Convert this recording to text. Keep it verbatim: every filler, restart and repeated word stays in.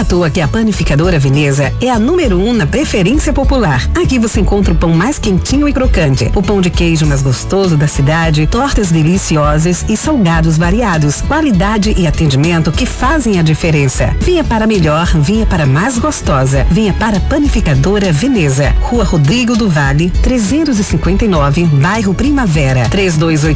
toa que a Panificadora Veneza é a número um na preferência popular. Aqui você encontra o pão mais quentinho e crocante, o pão de queijo mais gostoso da cidade, tortas deliciosas e salgados variados, qualidade e atendimento que fazem a diferença. Venha para melhor, venha para mais gostosa, venha para a Panificadora Veneza, Rua Rodrigo do Vale, trezentos e cinquenta e nove, bairro Primavera, três dois oito